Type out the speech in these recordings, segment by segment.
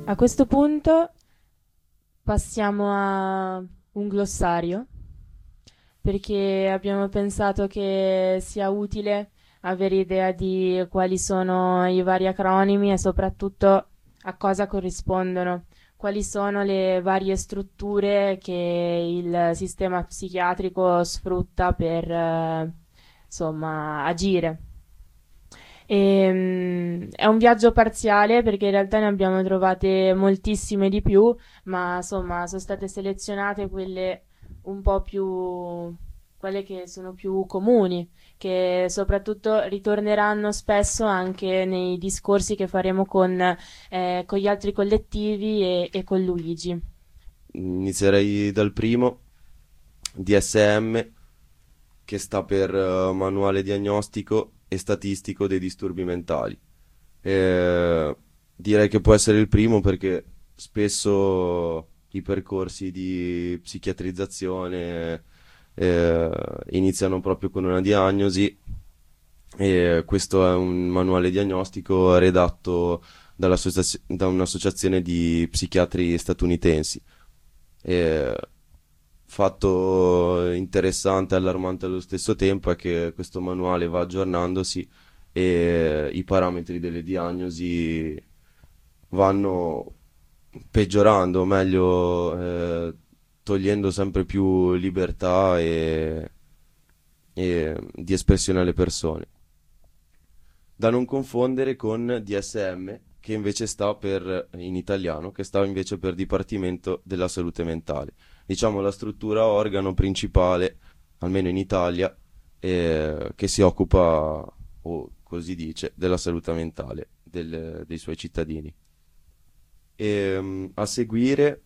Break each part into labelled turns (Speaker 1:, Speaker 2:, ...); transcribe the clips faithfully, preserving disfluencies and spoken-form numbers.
Speaker 1: A questo punto passiamo a un glossario perché abbiamo pensato che sia utile avere idea di quali sono i vari acronimi e soprattutto a cosa corrispondono, quali sono le varie strutture che il sistema psichiatrico sfrutta per eh, insomma agire. Ehm, è un viaggio parziale perché in realtà ne abbiamo trovate moltissime di più, ma insomma sono state selezionate quelle un po' più, quelle che sono più comuni, che soprattutto ritorneranno spesso anche nei discorsi che faremo con, eh, con gli altri collettivi e, e con Luigi.
Speaker 2: Inizierei dal primo, D S M, che sta per eh, Manuale Diagnostico e Statistico dei Disturbi Mentali. Eh, direi che può essere il primo perché spesso i percorsi di psichiatrizzazione eh, iniziano proprio con una diagnosi e questo è un manuale diagnostico redatto dall'associazio- da un'associazione di psichiatri statunitensi. E fatto interessante e allarmante allo stesso tempo è che questo manuale va aggiornandosi e i parametri delle diagnosi vanno peggiorando, o meglio, eh, togliendo sempre più libertà e, e di espressione alle persone. Da non confondere con D S M, che invece sta per, in italiano, che sta invece per Dipartimento della Salute Mentale. Diciamo la struttura organo principale, almeno in Italia, eh, che si occupa, o così dice, della salute mentale del- dei suoi cittadini. E, mm, a seguire,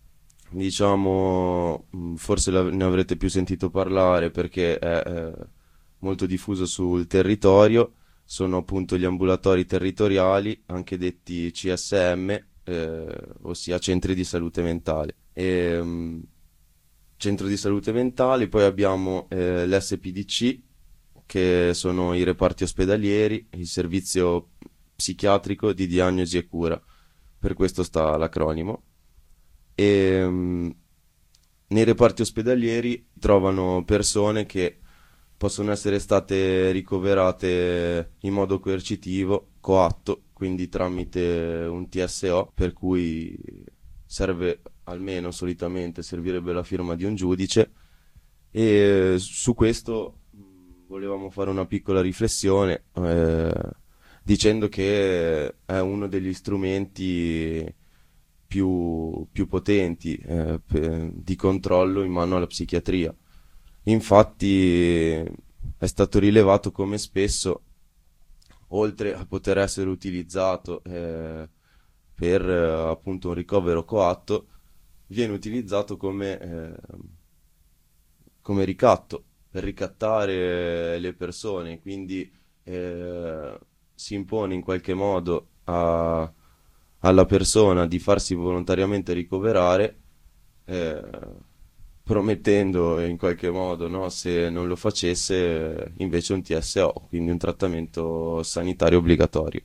Speaker 2: diciamo, mm, forse la- ne avrete più sentito parlare perché è eh, molto diffuso sul territorio, sono appunto gli ambulatori territoriali, anche detti C S M, eh, ossia centri di salute mentale. E, mm, centro di salute mentale, poi abbiamo eh, l'S P D C, che sono i reparti ospedalieri, il servizio psichiatrico di diagnosi e cura, per questo sta l'acronimo. E mh, nei reparti ospedalieri trovano persone che possono essere state ricoverate in modo coercitivo, coatto, quindi tramite un T S O, per cui serve almeno solitamente servirebbe la firma di un giudice e su questo mh, volevamo fare una piccola riflessione eh, dicendo che è uno degli strumenti più, più potenti eh, pe- di controllo in mano alla psichiatria. Infatti è stato rilevato come spesso, oltre a poter essere utilizzato eh, per eh, appunto un ricovero coatto, viene utilizzato come, eh, come ricatto, per ricattare le persone, quindi eh, si impone in qualche modo a- alla persona di farsi volontariamente ricoverare, eh, promettendo in qualche modo, no, se non lo facesse, eh, invece un T S O, quindi un trattamento sanitario obbligatorio.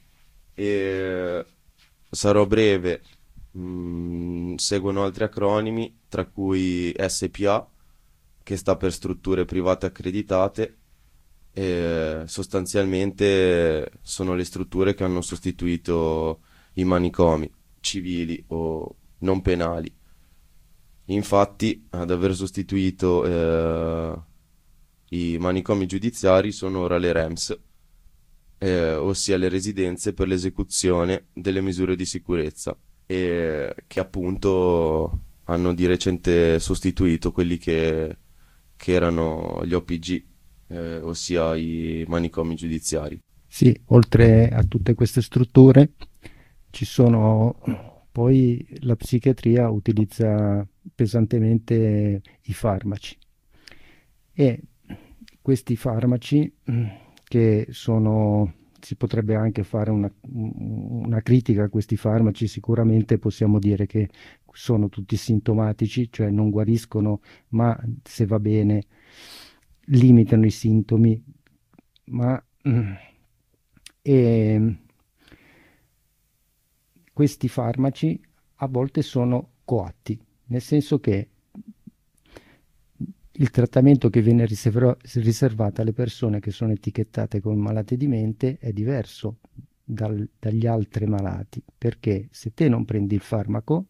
Speaker 2: E sarò breve, mm, seguono altri acronimi, tra cui S P A, che sta per strutture private accreditate, e sostanzialmente sono le strutture che hanno sostituito i manicomi civili o non penali. Infatti, ad aver sostituito eh, i manicomi giudiziari sono ora le R E M S, eh, ossia le residenze per l'esecuzione delle misure di sicurezza, e che appunto hanno di recente sostituito quelli che, che erano gli O P G, eh, ossia i manicomi giudiziari.
Speaker 3: Sì, oltre a tutte queste strutture ci sono poi la psichiatria utilizza pesantemente i farmaci e questi farmaci mm, che sono, si potrebbe anche fare una, una critica a questi farmaci, sicuramente possiamo dire che sono tutti sintomatici, cioè non guariscono, ma se va bene limitano i sintomi, ma mm, e questi farmaci a volte sono coatti, nel senso che il trattamento che viene riserva- riservato alle persone che sono etichettate come malate di mente è diverso dal- dagli altri malati, perché se te non prendi il farmaco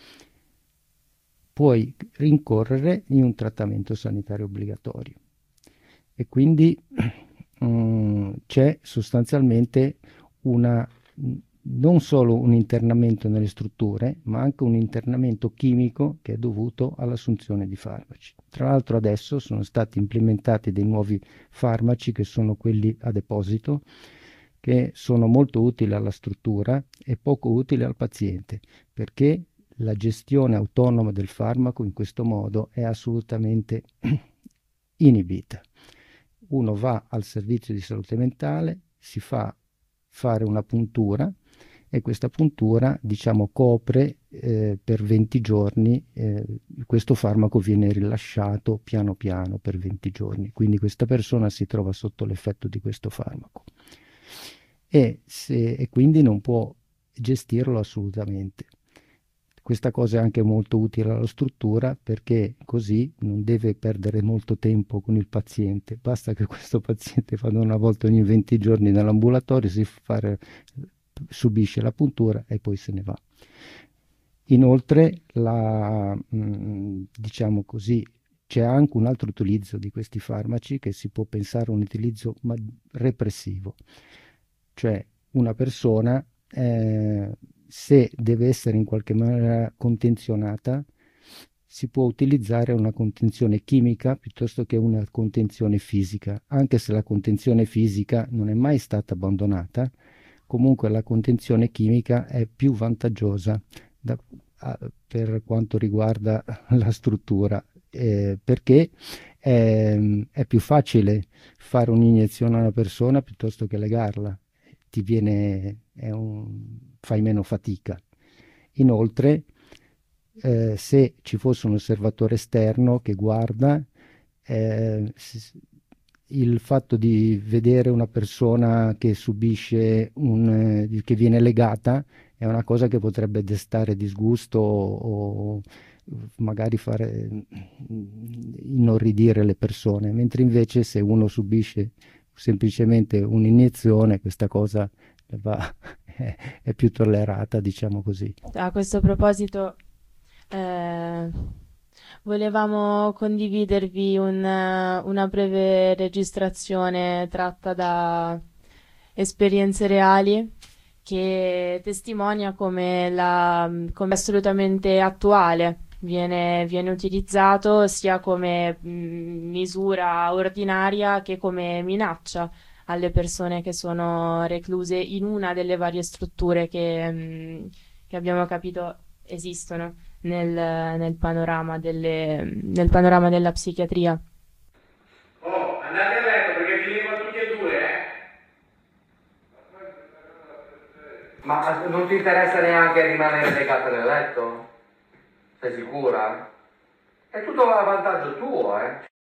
Speaker 3: puoi rincorrere in un trattamento sanitario obbligatorio e quindi mm, c'è sostanzialmente una, non solo un internamento nelle strutture, ma anche un internamento chimico che è dovuto all'assunzione di farmaci. Tra l'altro adesso sono stati implementati dei nuovi farmaci che sono quelli a deposito, che sono molto utili alla struttura e poco utili al paziente, perché la gestione autonoma del farmaco in questo modo è assolutamente inibita. Uno va al servizio di salute mentale, si fa fare una puntura e questa puntura, diciamo, copre eh, per venti giorni, eh, questo farmaco viene rilasciato piano piano per venti giorni, quindi questa persona si trova sotto l'effetto di questo farmaco e, se, e quindi non può gestirlo assolutamente. Questa cosa è anche molto utile alla struttura perché così non deve perdere molto tempo con il paziente, basta che questo paziente vada una volta ogni venti giorni nell'ambulatorio, si fare, subisce la puntura e poi se ne va. Inoltre, la, diciamo così, c'è anche un altro utilizzo di questi farmaci che si può pensare a un utilizzo repressivo, cioè una persona eh, se deve essere in qualche maniera contenzionata, si può utilizzare una contenzione chimica piuttosto che una contenzione fisica, anche se la contenzione fisica non è mai stata abbandonata, comunque la contenzione chimica è più vantaggiosa da, a, per quanto riguarda la struttura, eh, perché è, è più facile fare un'iniezione a una persona piuttosto che legarla. Ti viene, è un, fai meno fatica. Inoltre, eh, se ci fosse un osservatore esterno che guarda, eh, il fatto di vedere una persona che subisce un, eh, che viene legata è una cosa che potrebbe destare disgusto o, o magari fare inorridire le persone, mentre invece se uno subisce semplicemente un'iniezione, questa cosa va, è, è più tollerata, diciamo così.
Speaker 1: A questo proposito, eh, volevamo condividervi un, una breve registrazione tratta da esperienze reali che testimonia come, la, come assolutamente attuale viene, viene utilizzato sia come mh, misura ordinaria che come minaccia alle persone che sono recluse in una delle varie strutture che, mh, che abbiamo capito esistono nel, nel panorama delle, nel panorama della psichiatria.
Speaker 4: Oh, andate a letto perché finiamo tutti e due, eh? Ma non ti interessa neanche rimanere legata nel letto? Sei sicura? È tutto a vantaggio tuo, eh?